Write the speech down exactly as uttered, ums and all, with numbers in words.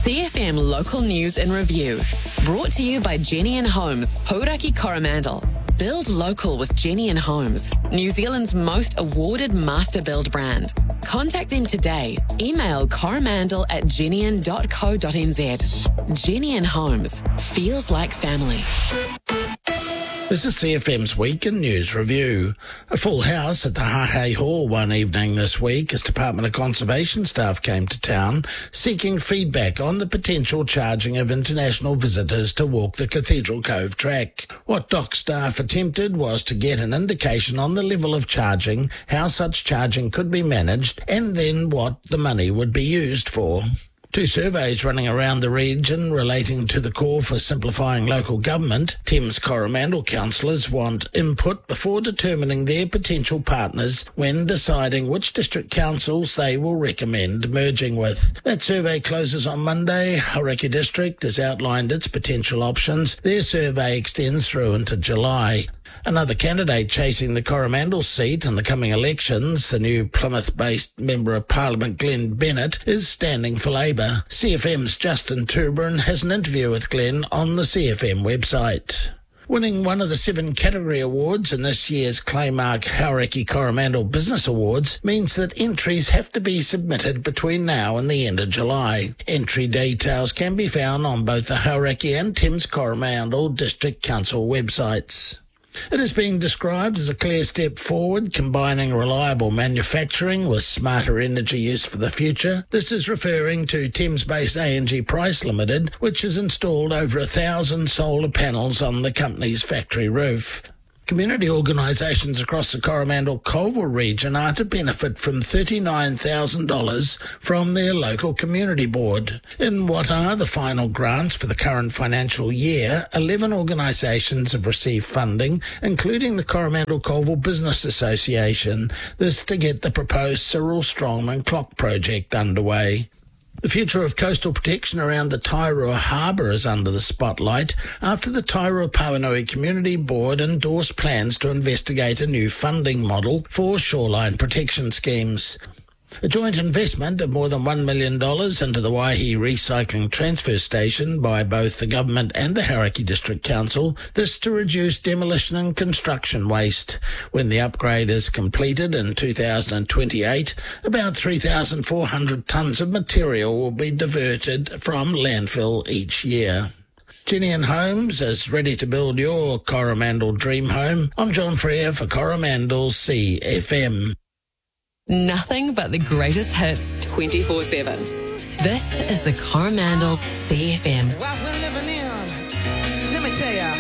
C F M Local News and Review. Brought to you by Jenny and Homes, Hauraki Coromandel. Build local with Jenny and Homes, New Zealand's most awarded master build brand. Contact them today. Email coromandel at jennian dot co dot n z. Jenny and Homes. Feels like family. This is C F M's Week in News Review. A full house at the Hahei Hall one evening this week as Department of Conservation staff came to town seeking feedback on the potential charging of international visitors to walk the Cathedral Cove track. What D O C staff attempted was to get an indication on the level of charging, how such charging could be managed, and then what the money would be used for. Two surveys running around the region relating to the call for simplifying local government. Thames Coromandel councillors want input before determining their potential partners when deciding which district councils they will recommend merging with. That survey closes on Monday. Hauraki District has outlined its potential options. Their survey extends through into July. Another candidate chasing the Coromandel seat in the coming elections, the new Plymouth-based Member of Parliament Glenn Bennett, is standing for Labour. C F M's Justin Turburn has an interview with Glenn on the C F M website. Winning one of the seven category awards in this year's Claymark Hauraki Coromandel Business Awards means that entries have to be submitted between now and the end of July. Entry details can be found on both the Hauraki and Thames Coromandel District Council websites. It is being described as a clear step forward, combining reliable manufacturing with smarter energy use for the future. This is referring to Thames-based A N G Price Limited, which has installed over a thousand solar panels on the company's factory roof. Community organisations across the Coromandel-Colville region are to benefit from thirty-nine thousand dollars from their local community board. In what are the final grants for the current financial year, eleven organisations have received funding, including the Coromandel-Colville Business Association. This to get the proposed Cyril Strongman Clock project underway. The future of coastal protection around the Tairua Harbour is under the spotlight after the Tairua Pawanui Community Board endorsed plans to investigate a new funding model for shoreline protection schemes. A joint investment of more than one million dollars into the Waihi Recycling Transfer Station by both the government and the Hauraki District Council, this to reduce demolition and construction waste. When the upgrade is completed in two thousand twenty-eight, about three thousand four hundred tonnes of material will be diverted from landfill each year. Jenny and Homes is ready to build your Coromandel dream home. I'm John Freer for Coromandel's C F M. Nothing but the greatest hits twenty-four seven. This is the Coromandel's C F M. What we're living in, let me tell ya.